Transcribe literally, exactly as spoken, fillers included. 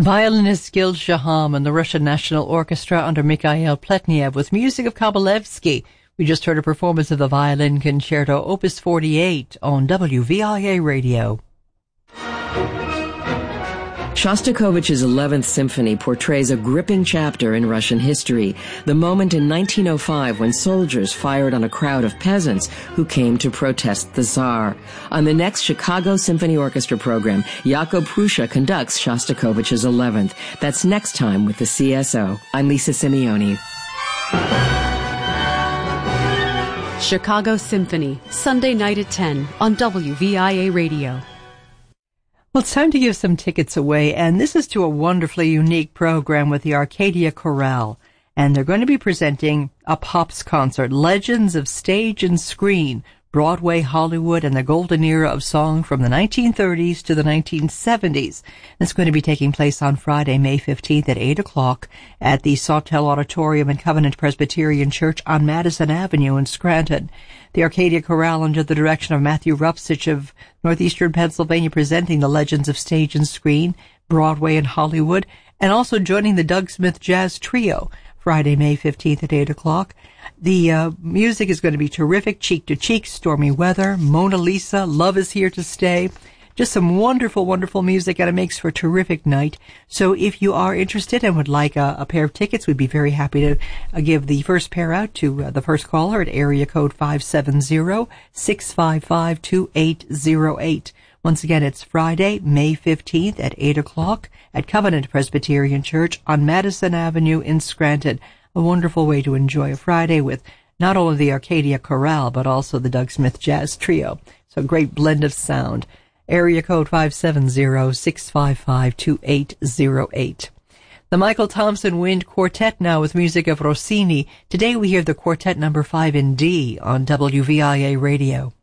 Violinist Gil Shaham and the Russian National Orchestra under Mikhail Pletnev with music of Kabalevsky. We just heard a performance of the Violin Concerto Opus forty-eight on W V I A Radio. Shostakovich's eleventh Symphony portrays a gripping chapter in Russian history, the moment in nineteen oh five when soldiers fired on a crowd of peasants who came to protest the Tsar. On the next Chicago Symphony Orchestra program, Jakub Prussia conducts Shostakovich's eleventh. That's next time with the C S O. I'm Lisa Simeoni. Chicago Symphony, Sunday night at ten on W V I A Radio. Well, it's time to give some tickets away, and this is to a wonderfully unique program with the Arcadia Chorale, and they're going to be presenting a Pops concert, Legends of Stage and Screen, Broadway, Hollywood, and the golden era of song from the nineteen thirties to the nineteen seventies. It's going to be taking place on Friday, May fifteenth at eight o'clock at the Sawtell Auditorium and Covenant Presbyterian Church on Madison Avenue in Scranton. The Arcadia Chorale, under the direction of Matthew Rupsich of Northeastern Pennsylvania, presenting the Legends of Stage and Screen, Broadway, and Hollywood, and also joining the Doug Smith Jazz Trio, Friday, May fifteenth at eight o'clock. The uh, music is going to be terrific, cheek to cheek, Stormy Weather, Mona Lisa, Love is Here to Stay. Just some wonderful, wonderful music, and it makes for a terrific night. So if you are interested and would like a, a pair of tickets, we'd be very happy to uh, give the first pair out to uh, the first caller at area code five seven zero, six five five, two eight zero eight. Once again, it's Friday, May fifteenth at eight o'clock at Covenant Presbyterian Church on Madison Avenue in Scranton. A wonderful way to enjoy a Friday with not only the Arcadia Chorale, but also the Doug Smith Jazz Trio. So a great blend of sound. Area code five seven zero, six five five, two eight zero eight. The Michael Thompson Wind Quartet now with music of Rossini. Today we hear the quartet number five in D on W V I A Radio.